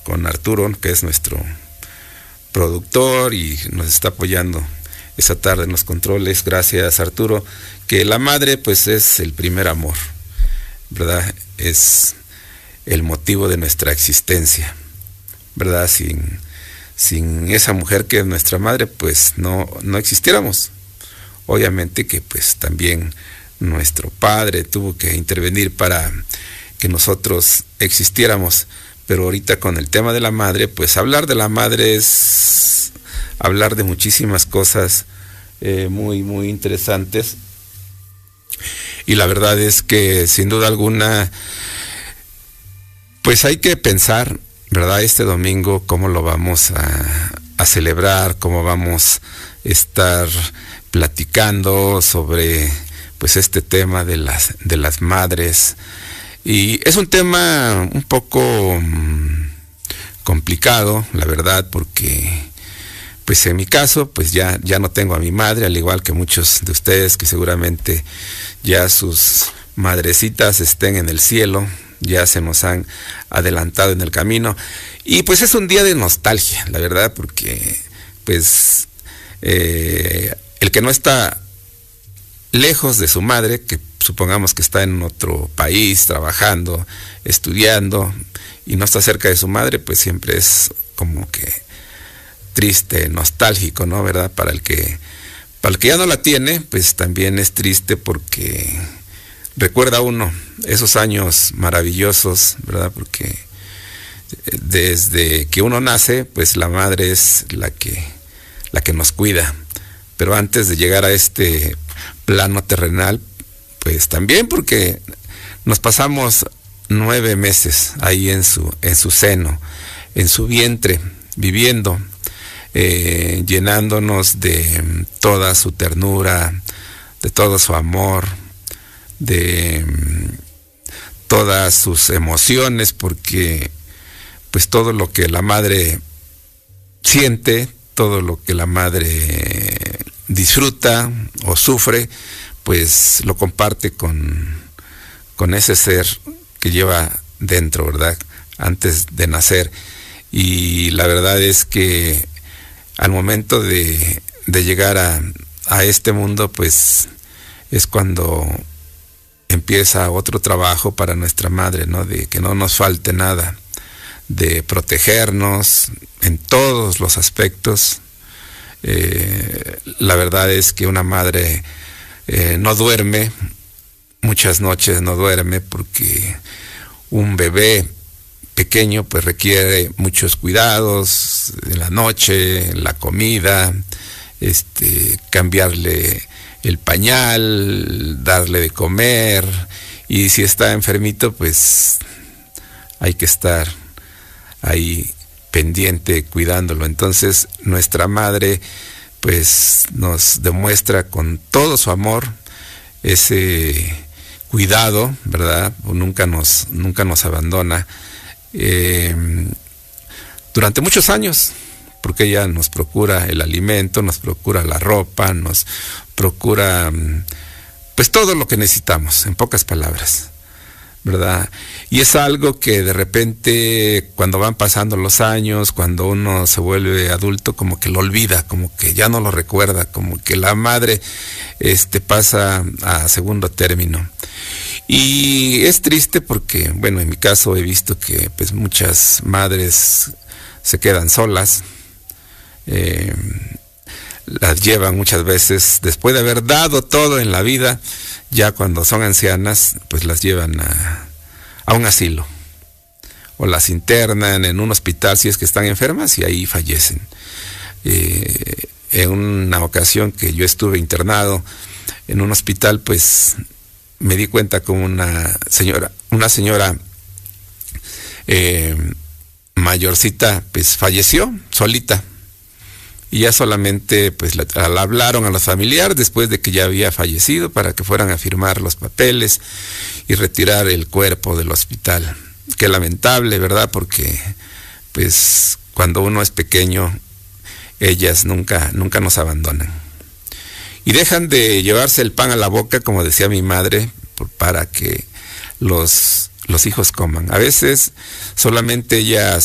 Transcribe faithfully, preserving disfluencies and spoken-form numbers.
con Arturo, que es nuestro productor y nos está apoyando esa tarde en los controles. Gracias, Arturo. Que la madre pues es el primer amor, ¿verdad? Es el motivo de nuestra existencia, ¿verdad? Sin, sin esa mujer que es nuestra madre, pues no, no existiéramos. Obviamente que pues también nuestro padre tuvo que intervenir para que nosotros existiéramos, pero ahorita con el tema de la madre, pues hablar de la madre es hablar de muchísimas cosas eh, muy, muy interesantes, y la verdad es que sin duda alguna, pues hay que pensar, ¿verdad? Este domingo cómo lo vamos a, a celebrar, cómo vamos a estar platicando sobre pues este tema de las, de las madres. Y es un tema un poco mmm, complicado, la verdad, porque pues en mi caso, pues ya, ya no tengo a mi madre, al igual que muchos de ustedes que seguramente ya sus madrecitas estén en el cielo, ya se nos han adelantado en el camino. Y pues es un día de nostalgia, la verdad, porque pues eh, el que no está lejos de su madre, que supongamos que está en otro país trabajando, estudiando y no está cerca de su madre, pues siempre es como que triste, nostálgico, ¿no? ¿Verdad? Para el que para el que ya no la tiene, pues también es triste porque recuerda uno esos años maravillosos, ¿verdad? Porque desde que uno nace, pues la madre es la que la que nos cuida. Pero antes de llegar a este plano terrenal, pues también porque nos pasamos nueve meses ahí en su, en su seno, en su vientre, viviendo, eh, llenándonos de toda su ternura, de todo su amor, de todas sus emociones, porque pues todo lo que la madre siente, todo lo que la madre disfruta o sufre, pues lo comparte con, con ese ser que lleva dentro, ¿verdad? Antes de nacer. Y la verdad es que al momento de, de llegar a, a este mundo, pues es cuando empieza otro trabajo para nuestra madre, ¿no? De que no nos falte nada, de protegernos en todos los aspectos. Eh, la verdad es que una madre eh, no duerme, muchas noches no duerme, porque un bebé pequeño pues requiere muchos cuidados en la noche, en la comida, este, cambiarle el pañal, darle de comer, y si está enfermito pues hay que estar ahí pendiente, cuidándolo. Entonces nuestra madre pues nos demuestra con todo su amor ese cuidado, ¿verdad? Nunca nos, nunca nos abandona eh, durante muchos años, porque ella nos procura el alimento, nos procura la ropa, nos procura pues todo lo que necesitamos, en pocas palabras, ¿verdad? Y es algo que de repente cuando van pasando los años, cuando uno se vuelve adulto, como que lo olvida, como que ya no lo recuerda, como que la madre este, pasa a segundo término. Y es triste porque, bueno, en mi caso he visto que pues muchas madres se quedan solas, eh, las llevan muchas veces, después de haber dado todo en la vida, ya cuando son ancianas, pues las llevan a, a un asilo, o las internan en un hospital si es que están enfermas, y ahí fallecen. Eh, en una ocasión que yo estuve internado en un hospital, pues me di cuenta como una señora, una señora eh, mayorcita, pues falleció solita. Y ya solamente pues la, la hablaron a los familiares después de que ya había fallecido, para que fueran a firmar los papeles y retirar el cuerpo del hospital. Qué lamentable, ¿verdad? Porque pues cuando uno es pequeño, ellas nunca, nunca nos abandonan. Y dejan de llevarse el pan a la boca, como decía mi madre, por, para que los, los hijos coman. A veces solamente ellas